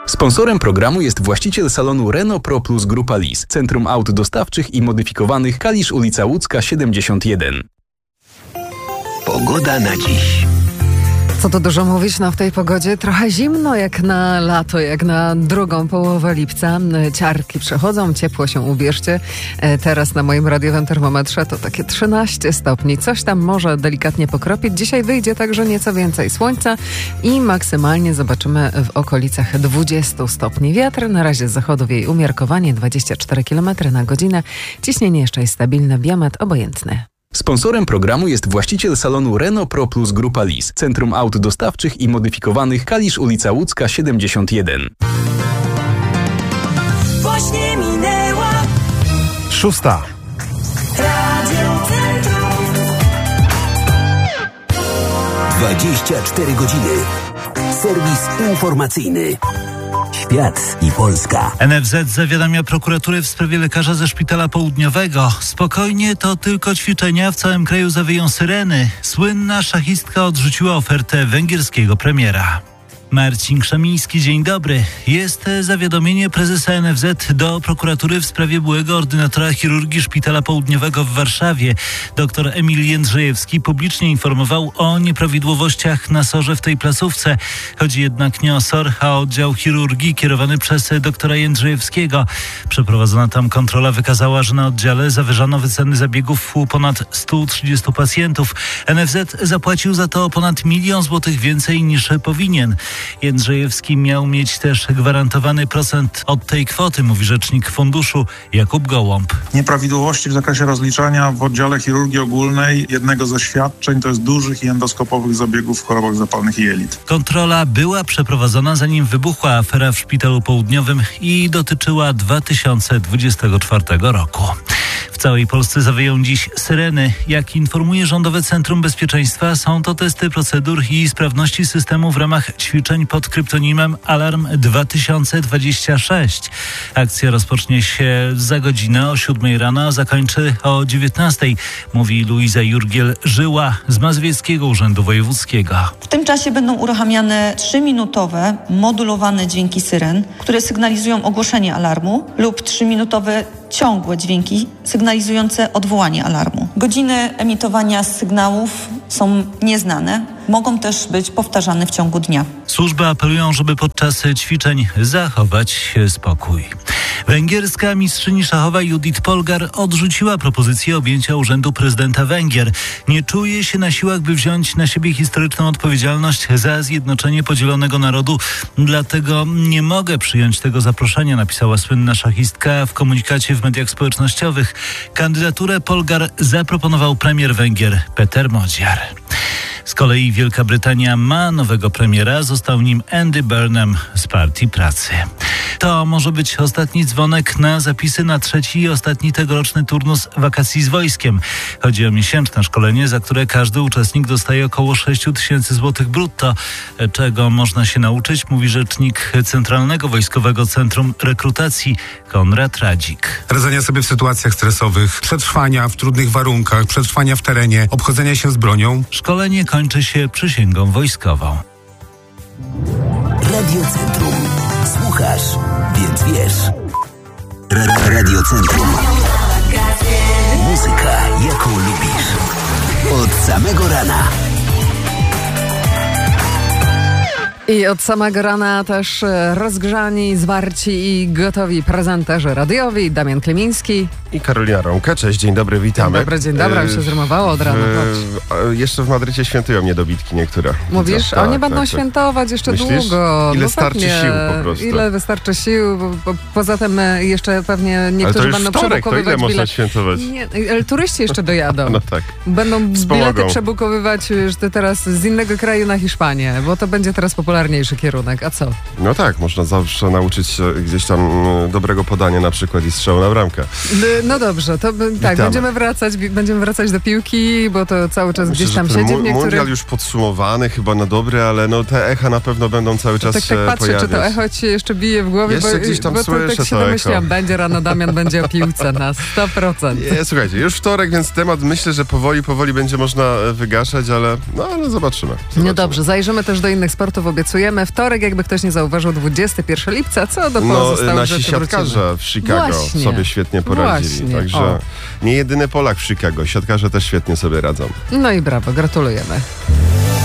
Sponsorem programu jest właściciel salonu Renault Pro Plus Grupa Lis, Centrum Aut Dostawczych i Modyfikowanych, Kalisz, ulica Łódzka 71. Pogoda na dziś. Co tu dużo mówić, w tej pogodzie trochę zimno jak na lato, jak na drugą połowę lipca. Ciarki przechodzą, ciepło się ubierzcie. Teraz na moim radiowym termometrze to takie 13 stopni. Coś tam może delikatnie pokropić. Dzisiaj wyjdzie także nieco więcej słońca i maksymalnie zobaczymy w okolicach 20 stopni. Wiatr na razie z zachodu wieje umiarkowanie 24 km na godzinę. Ciśnienie jeszcze jest stabilne, biometr obojętny. Sponsorem programu jest właściciel salonu Renault Pro Plus Grupa Lis, Centrum Aut Dostawczych i Modyfikowanych, Kalisz, ulica Łódzka 71. Właśnie minęła 6. Radio Centrum. 24 godziny. Serwis informacyjny. Świat i Polska. NFZ zawiadamia prokuraturę w sprawie lekarza ze szpitala południowego. Spokojnie, to tylko ćwiczenia, w całym kraju zawyją syreny. Słynna szachistka odrzuciła ofertę węgierskiego premiera. Marcin Krzemiński, dzień dobry. Jest zawiadomienie prezesa NFZ do prokuratury w sprawie byłego ordynatora chirurgii Szpitala Południowego w Warszawie. Dr Emil Jędrzejewski publicznie informował o nieprawidłowościach na SOR-ze w tej placówce. Chodzi jednak nie o SOR, a o oddział chirurgii kierowany przez doktora Jędrzejewskiego. Przeprowadzona tam kontrola wykazała, że na oddziale zawyżano wyceny zabiegów u ponad 130 pacjentów. NFZ zapłacił za to ponad 1 000 000 złotych więcej niż powinien. Jędrzejewski miał mieć też gwarantowany procent od tej kwoty, mówi rzecznik funduszu Jakub Gołąb. Nieprawidłowości w zakresie rozliczania w oddziale chirurgii ogólnej jednego ze świadczeń to jest dużych i endoskopowych zabiegów w chorobach zapalnych jelit. Kontrola była przeprowadzona, zanim wybuchła afera w Szpitalu Południowym i dotyczyła 2024 roku. W całej Polsce zawyją dziś syreny. Jak informuje Rządowe Centrum Bezpieczeństwa, są to testy procedur i sprawności systemu w ramach ćwiczeń pod kryptonimem Alarm 2026. Akcja rozpocznie się za godzinę o 7 rano, a zakończy o 19, mówi Luiza Jurgiel-Żyła z Mazowieckiego Urzędu Wojewódzkiego. W tym czasie będą uruchamiane 3-minutowe modulowane dźwięki syren, które sygnalizują ogłoszenie alarmu, lub 3-minutowe ciągłe dźwięki sygnalizujące odwołanie alarmu. Godziny emitowania sygnałów są nieznane. Mogą też być powtarzane w ciągu dnia. Służby apelują, żeby podczas ćwiczeń zachować spokój. Węgierska mistrzyni szachowa Judith Polgar odrzuciła propozycję objęcia urzędu prezydenta Węgier. Nie czuje się na siłach, by wziąć na siebie historyczną odpowiedzialność za zjednoczenie podzielonego narodu. Dlatego nie mogę przyjąć tego zaproszenia, napisała słynna szachistka w komunikacie w mediach społecznościowych. Kandydaturę Polgar zaproponował premier Węgier Peter Modziar. Z kolei Wielka Brytania ma nowego premiera, został nim Andy Burnham z Partii Pracy. To może być ostatni dzwonek na zapisy na trzeci i ostatni tegoroczny turnus wakacji z wojskiem. Chodzi o miesięczne szkolenie, za które każdy uczestnik dostaje około 6 000 złotych brutto. Czego można się nauczyć, mówi rzecznik Centralnego Wojskowego Centrum Rekrutacji Konrad Radzik. Radzenia sobie w sytuacjach stresowych, przetrwania w trudnych warunkach, przetrwania w terenie, obchodzenia się z bronią. Szkolenie kończy się przysięgą wojskową. Radio Centrum. Słuchasz, więc wiesz. Radio Centrum. Muzyka, jaką lubisz. Od samego rana. I od samego rana też rozgrzani, zwarci i gotowi prezenterzy radiowi. Damian Klemiński i Karolina Rąka. Cześć, dzień dobry, witamy. Dzień dobry, mi się zrymowało od rana. Jeszcze w Madrycie świętują niedobitki niektóre. Mówisz? Tak, oni będą świętować jeszcze długo. Ile starczy sił po prostu. Ile wystarczy sił, bo poza tym jeszcze pewnie niektórzy będą przebukowywać to ile można świętować? Nie, ale turyści jeszcze dojadą. No tak. Będą bilety przebukowywać już teraz z innego kraju na Hiszpanię, bo to będzie teraz popularniejszy kierunek. A co? No tak, można zawsze nauczyć się gdzieś tam dobrego podania na przykład i strzału na bramkę. No dobrze, to tak, będziemy wracać do piłki, bo to cały czas gdzieś tam siedzi w niektórych... Mundial już podsumowany, chyba na dobre, ale no te echa na pewno będą cały czas tak patrzę, pojawiać. Czy to echo ci jeszcze bije w głowie, jeszcze gdzieś tam słyszę tak się domyśliłam. Będzie rano Damian, będzie o piłce na 100%. Słuchajcie, już wtorek, więc temat myślę, że powoli będzie można wygaszać, ale zobaczymy. No dobrze, zajrzymy też do innych sportów, obiecałem obiecujemy. Wtorek, jakby ktoś nie zauważył, 21 lipca, co do pozostałych nasi rzeczy siatkarze w Chicago Właśnie. sobie świetnie poradzili. Właśnie. Także O. nie jedyny Polak w Chicago. Siatkarze też świetnie sobie radzą. No i brawo, gratulujemy.